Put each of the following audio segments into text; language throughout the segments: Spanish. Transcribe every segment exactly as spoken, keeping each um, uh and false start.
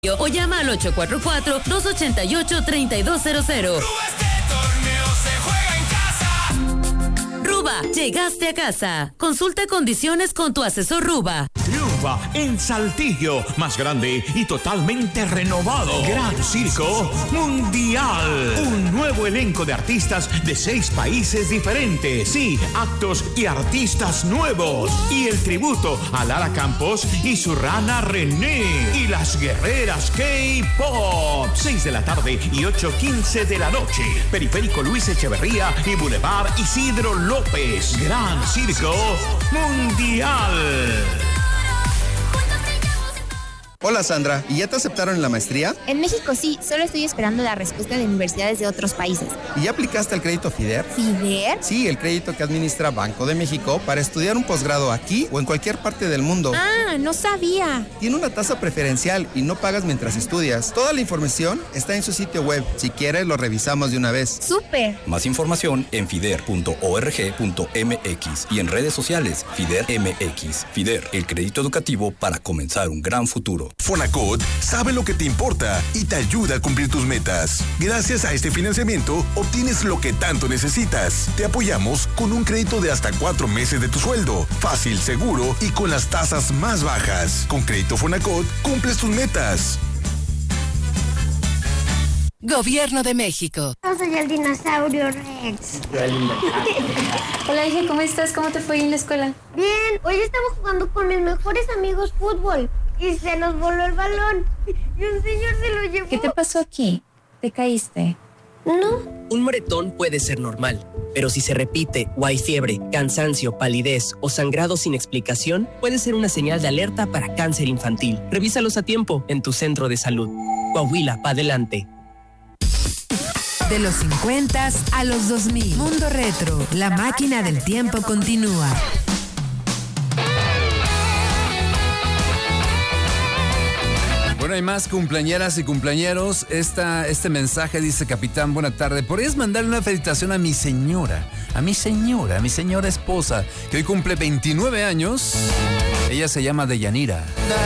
o llama al ocho cuatro cuatro, dos ocho ocho, tres dos cero cero. Este torneo se juega en casa. Ruba, llegaste a casa. Consulta condiciones con tu asesor Ruba. Triunfa en Saltillo, más grande y totalmente renovado. Gran Circo Mundial. Un nuevo elenco de artistas de seis países diferentes. Sí, actos y artistas nuevos. Y el tributo a Lara Campos y su rana René. Y las guerreras K-Pop. seis de la tarde y ocho quince de la noche. Periférico Luis Echeverría y Boulevard Isidro López. Gran Circo Mundial. Hola Sandra, ¿y ya te aceptaron en la maestría? En México sí, solo estoy esperando la respuesta de universidades de otros países. ¿Y ya aplicaste el crédito FIDER? ¿FIDER? Sí, el crédito que administra Banco de México para estudiar un posgrado aquí o en cualquier parte del mundo. Ah, no sabía. Tiene una tasa preferencial y no pagas mientras estudias. Toda la información está en su sitio web. Si quieres, lo revisamos de una vez. ¡Súper! Más información en fider punto org punto m x y en redes sociales FIDER M X. FIDER, el crédito educativo para comenzar un gran futuro. Fonacot sabe lo que te importa y te ayuda a cumplir tus metas. Gracias a este financiamiento, obtienes lo que tanto necesitas. Te apoyamos con un crédito de hasta cuatro meses de tu sueldo. Fácil, seguro y con las tasas más bajas. Con Crédito Fonacot, cumples tus metas. Gobierno de México. Yo soy el dinosaurio Rex. Hola, hija, ¿cómo estás? ¿Cómo te fue en la escuela? Bien, hoy estaba jugando con mis mejores amigos fútbol y se nos voló el balón y un señor se lo llevó. ¿Qué te pasó aquí? ¿Te caíste? No. Un moretón puede ser normal, pero si se repite o hay fiebre, cansancio, palidez o sangrado sin explicación, puede ser una señal de alerta para cáncer infantil. Revísalos a tiempo en tu centro de salud. Coahuila, pa' adelante. De los cincuenta a los dos mil. Mundo Retro, la máquina del tiempo continúa. Bueno, hay más cumpleañeras y cumpleañeros. Esta, este mensaje dice: Capitán, buena tarde. ¿Podrías mandarle una felicitación a mi señora? A mi señora, a mi señora esposa, que hoy cumple veintinueve años. Ella se llama Deyanira.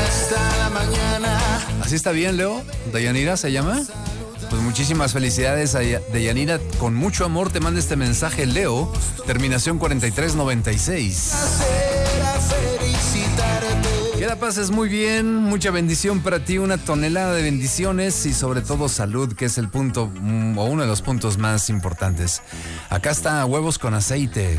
¿Así está bien, Leo? ¿Deyanira se llama? Pues muchísimas felicidades a Deyanira. Con mucho amor te manda este mensaje, Leo. Terminación cuarenta y tres noventa y seis. Que la pases muy bien, mucha bendición para ti, una tonelada de bendiciones y sobre todo salud, que es el punto mm, o uno de los puntos más importantes. Acá está Huevos con Aceite.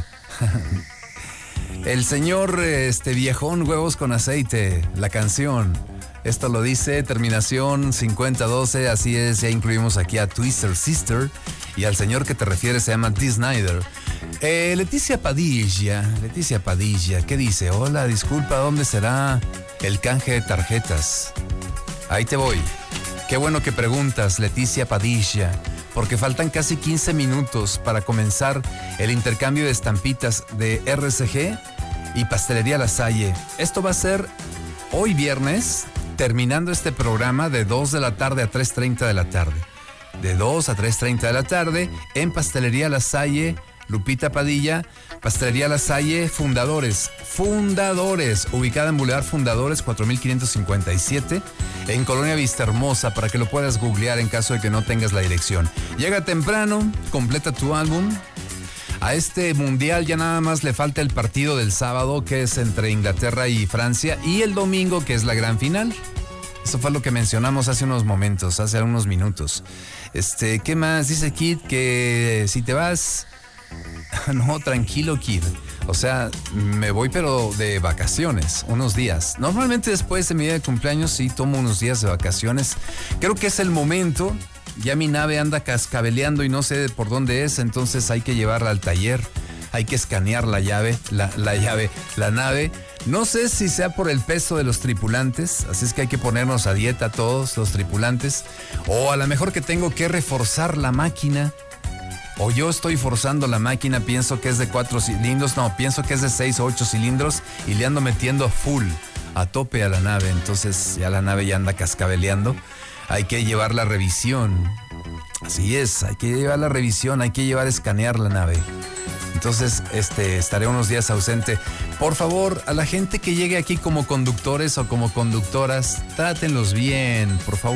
El señor este viejón Huevos con Aceite, la canción. Esto lo dice terminación cincuenta doce, así es, ya incluimos aquí a Twister Sister y al señor que te refieres se llama T. Snyder. Eh, Leticia Padilla, Leticia Padilla, ¿qué dice? Hola, disculpa, ¿dónde será el canje de tarjetas? Ahí te voy. Qué bueno que preguntas, Leticia Padilla, porque faltan casi quince minutos para comenzar el intercambio de estampitas de R C G y Pastelería La Salle. Esto va a ser hoy viernes, terminando este programa de dos de la tarde a tres treinta de la tarde. De dos a tres treinta de la tarde en Pastelería La Salle, Lupita Padilla, Pastelería La Salle, Fundadores, Fundadores, ubicada en Boulevard Fundadores cuatro mil quinientos cincuenta y siete, en Colonia Vista Hermosa, para que lo puedas googlear en caso de que no tengas la dirección. Llega temprano, completa tu álbum. A este mundial ya nada más le falta el partido del sábado, que es entre Inglaterra y Francia, y el domingo, que es la gran final. Eso fue lo que mencionamos hace unos momentos, hace unos minutos. Este, ¿qué más? Dice Kid que si te vas... No, tranquilo, Kid. O sea, me voy pero de vacaciones, unos días. Normalmente después de mi día de cumpleaños sí tomo unos días de vacaciones. Creo que es el momento. Ya mi nave anda cascabeleando y no sé por dónde es, entonces hay que llevarla al taller. Hay que escanear la llave, la, la llave, la nave. No sé si sea por el peso de los tripulantes, así es que hay que ponernos a dieta todos los tripulantes. O a lo mejor que tengo que reforzar la máquina. O yo estoy forzando la máquina, pienso que es de cuatro cilindros, no, pienso que es de seis o ocho cilindros y le ando metiendo full, a tope a la nave. Entonces ya la nave ya anda cascabeleando. Hay que llevar la revisión. Así es, hay que llevar la revisión, hay que llevar a escanear la nave. Entonces, este, estaré unos días ausente. Por favor, a la gente que llegue aquí como conductores o como conductoras, trátenlos bien, por favor.